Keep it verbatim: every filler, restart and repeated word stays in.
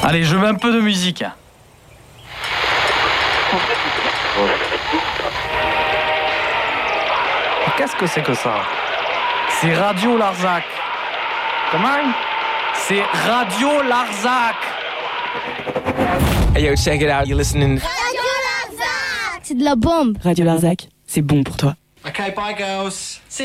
Allez, je mets un peu de musique. Qu'est-ce que c'est que ça? C'est Radio Larzac. Comment? C'est Radio Larzac. Hey yo, check it out, you're listening. Radio Larzac! C'est de la bombe. Radio Larzac, c'est bon pour toi. Okay, bye girls. See